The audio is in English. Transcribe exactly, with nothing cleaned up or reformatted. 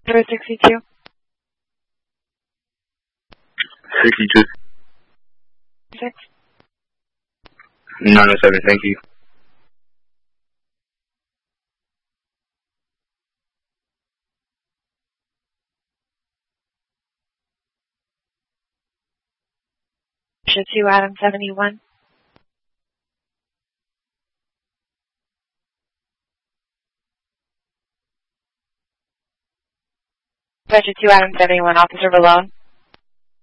zero sixty-two. sixty-two. Six. nine oh seven, thank you. two, Adam seventy-one. Budget two, Adam seventy-one, Officer Malone.